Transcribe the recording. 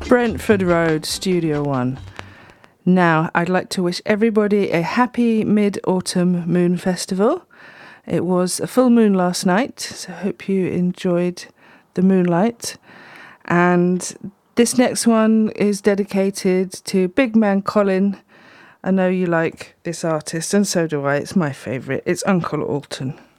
Brentford Road, Studio One. Now, I'd like to wish everybody a happy Mid-Autumn Moon Festival. It was a full moon last night, so I hope you enjoyed the moonlight. And this next one is dedicated to Big Man Colin. I know you like this artist, and so do I. It's my favourite. It's Uncle Alton.